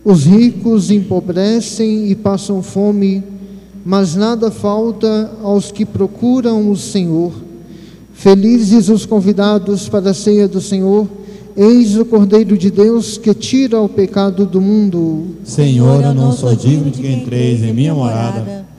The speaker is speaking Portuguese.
Os ricos empobrecem e passam fome, mas nada falta aos que procuram o Senhor. Felizes os convidados para a ceia do Senhor. Eis o Cordeiro de Deus que tira o pecado do mundo. Senhor, eu não sou digno de que entreis em minha morada,